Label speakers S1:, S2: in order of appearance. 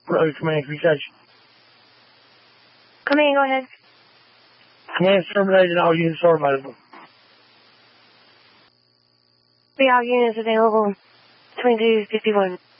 S1: Rose Command Communication.
S2: Come in, go ahead.
S1: Command terminated, all units are available.
S2: Be all units available. 2251.